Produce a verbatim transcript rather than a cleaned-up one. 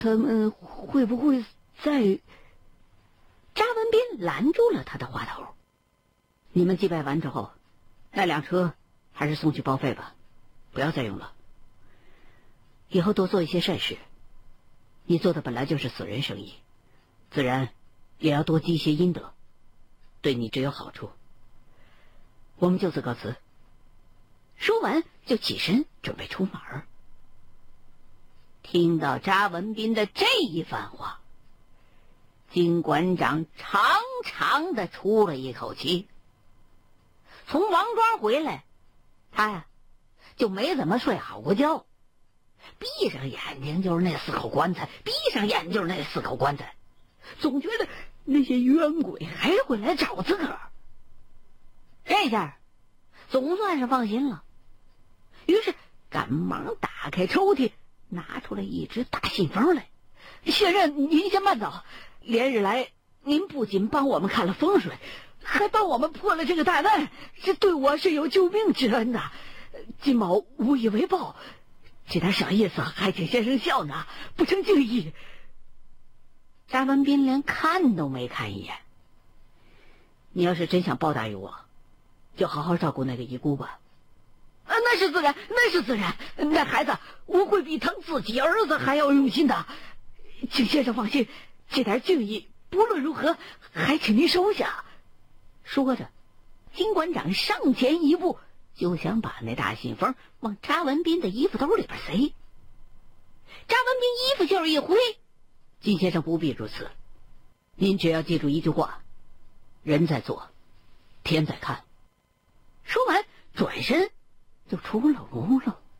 他们会不会在…… 查文斌拦住了他的话头。你们祭拜完之后，那辆车还是送去报废吧，不要再用了。以后多做一些善事。你做的本来就是死人生意，自然也要多积一些阴德，对你只有好处。我们就此告辞。说完就起身准备出门。听到查文斌的这一番话，金馆长长长的出了一口气。从王庄回来，他呀就没怎么睡好过觉，闭上眼睛就是那四口棺材，闭上眼睛就是那四口棺材，总觉得那些冤鬼还会来找自个儿。这下总算是放心了，于是赶忙打开抽屉，拿出来一只大信封来。先生，您先慢走，连日来您不仅帮我们看了风水，还帮我们破了这个大难，这对我是有救命之恩的。金某无以为报，这点小意思还请先生笑纳，不成敬意。查文斌连看都没看一眼。你要是真想报答于我，就好好照顾那个遗孤吧。啊，那是自然，那是自然。那孩子我会比疼自己儿子还要用心的，请先生放心，这点敬意不论如何还请您收下。说着，金馆长上前一步，就想把那大信封往查文斌的衣服兜里边塞。查文斌衣服袖一挥：“金先生不必如此，您只要记住一句话，人在做，天在看。”说完转身就出了屋了。